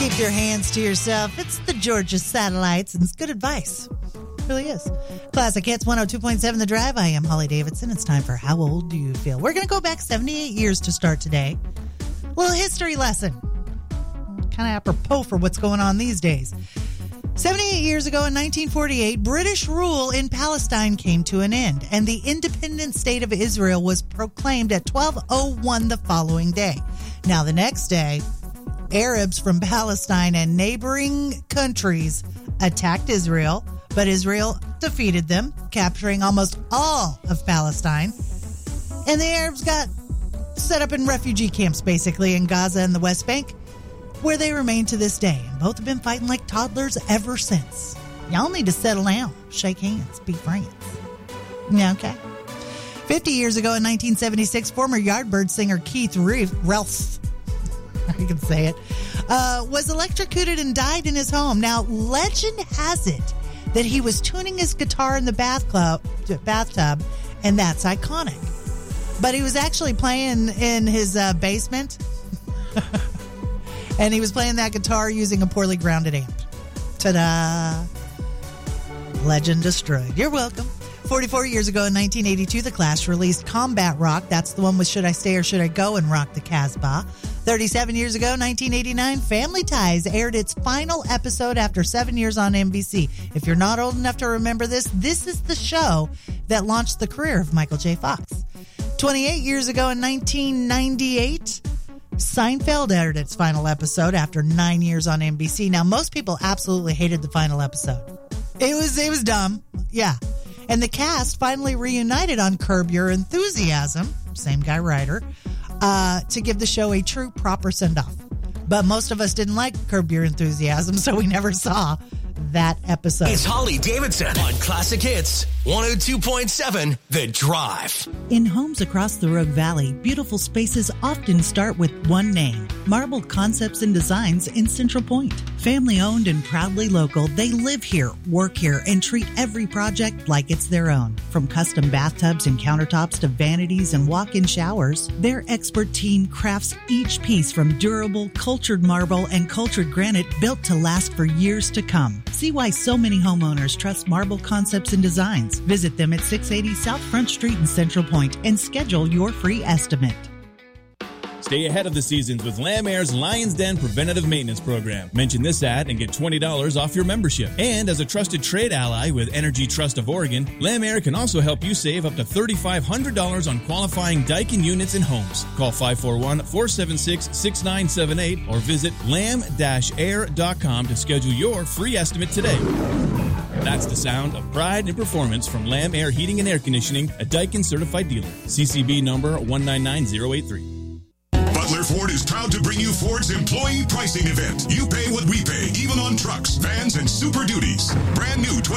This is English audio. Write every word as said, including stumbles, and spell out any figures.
Keep your hands to yourself. It's the Georgia Satellites, and it's good advice. It really is. Classic Hits one oh two point seven The Drive. I am Holly Davidson. It's time for How Old Do You Feel? We're going to go back seventy-eight years to start today. A little history lesson. Kind of apropos for what's going on these days. seventy-eight years ago in nineteen forty-eight, British rule in Palestine came to an end, and the independent state of Israel was proclaimed at twelve oh one the following day. Now, the next day, Arabs from Palestine and neighboring countries attacked Israel, but Israel defeated them, capturing almost all of Palestine. And the Arabs got set up in refugee camps, basically, in Gaza and the West Bank, where they remain to this day. And both have been fighting like toddlers ever since. Y'all need to settle down, shake hands, be friends. Yeah, okay. fifty years ago in nineteen seventy-six, former Yardbird singer Keith Relf, I can say it, uh, was electrocuted and died in his home. Now, legend has it that he was tuning his guitar in the bath club, bathtub, and that's iconic. But he was actually playing in his uh, basement, and he was playing that guitar using a poorly grounded amp. Ta-da! Legend destroyed. You're welcome. forty-four years ago in nineteen eighty-two, The Clash released Combat Rock. That's the one with Should I Stay or Should I Go and Rock the Casbah. thirty-seven years ago, nineteen eighty-nine, Family Ties aired its final episode after seven years on N B C. If you're not old enough to remember this, this is the show that launched the career of Michael J. Fox. twenty-eight years ago in nineteen ninety-eight, Seinfeld aired its final episode after nine years on N B C. Now, most people absolutely hated the final episode. It was, it was dumb. Yeah. And the cast finally reunited on Curb Your Enthusiasm, same guy writer, uh, to give the show a true, proper send-off. But most of us didn't like Curb Your Enthusiasm, so we never saw that episode. It's Holly Davidson on Classic Hits one oh two point seven The Drive. In homes across the Rogue Valley, beautiful spaces often start with one name, Marble Concepts and Designs in Central Point. Family owned and proudly local, they live here, work here, and treat every project like it's their own. From custom bathtubs and countertops to vanities and walk-in showers, their expert team crafts each piece from durable, cultured marble and cultured granite built to last for years to come. See why so many homeowners trust Marble Concepts and Designs. Visit them at six eighty South Front Street in Central Point and schedule your free estimate. Stay ahead of the seasons with Lamb Air's Lion's Den Preventative Maintenance Program. Mention this ad and get twenty dollars off your membership. And as a trusted trade ally with Energy Trust of Oregon, Lamb Air can also help you save up to three thousand five hundred dollars on qualifying Daikin units and homes. Call five four one, four seven six, six nine seven eight or visit lamb dash air dot com to schedule your free estimate today. That's the sound of pride and performance from Lamb Air Heating and Air Conditioning, a Daikin certified dealer. C C B number one nine nine zero eight three. Butler Ford is proud to bring you Ford's employee pricing event. You pay what we pay, even on trucks, vans, and Super Duties. Brand new